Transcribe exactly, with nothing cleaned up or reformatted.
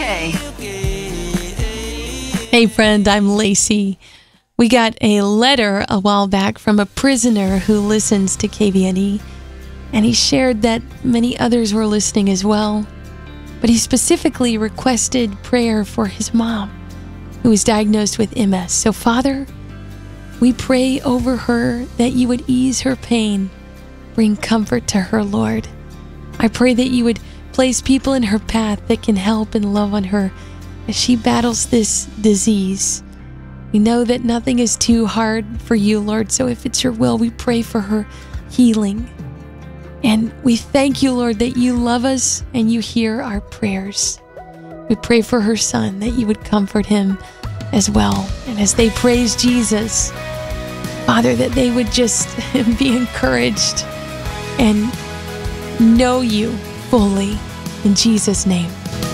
K. Hey friend, I'm Lacey. We got a letter a while back from a prisoner who listens to K B N E, and he shared that many others were listening as well. But he specifically requested prayer for his mom, who was diagnosed with M S. So Father, we pray over her that you would ease her pain, bring comfort to her, Lord. I pray that you would place people in her path that can help and love on her as she battles this disease. We know that nothing is too hard for you, Lord, so if it's your will, we pray for her healing. And we thank you, Lord, that you love us and you hear our prayers. We pray for her son, that you would comfort him as well. And as they praise Jesus, Father, that they would just be encouraged and know you fully. In Jesus' name.